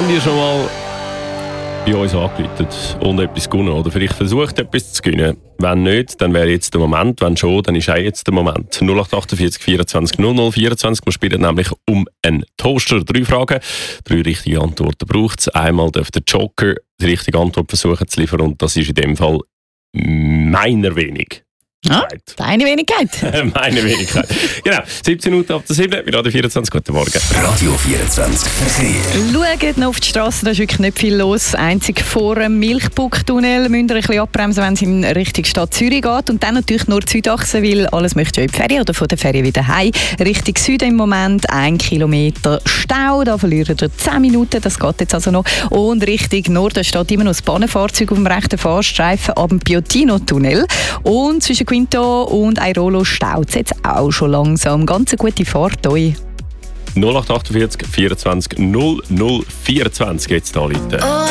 Habt ihr schon mal bei uns angerufen und etwas gewonnen oder vielleicht versucht, etwas zu gewinnen? Wenn nicht, dann wäre jetzt der Moment. Wenn schon, dann ist auch jetzt der Moment. 0848 24 00 24. Wir spielen nämlich um einen Toaster. 3 Fragen, 3 richtige Antworten braucht es. Einmal darf der Joker die richtige Antwort versuchen zu liefern und das ist in dem Fall meiner Wenigkeit. Ah, deine Wenigkeit. Meine Wenigkeit. Genau, 17 Minuten ab der 7. Wir Radio 24. Guten Morgen. Radio 24 Verkehr. Schaut noch auf die Straße, da ist wirklich nicht viel los. Einzig vor dem Milchbucktunnel müsst ihr ein bisschen abbremsen, wenn es in Richtung Stadt Zürich geht. Und dann natürlich nur die Südachse, weil alles möchte ja in die Ferien oder von der Ferien wieder heim. Richtung Süden im Moment 1 Kilometer Stau, da verlieren wir 10 Minuten, das geht jetzt also noch. Und Richtung Norden steht immer noch das Bahnenfahrzeug auf dem rechten Fahrstreifen ab dem Piotino-Tunnel. Und zwischen Quinto und Airolo staut es jetzt auch schon langsam. Ganz eine gute Fahrt euch. 0848 24 00 24 jetzt da, Leute.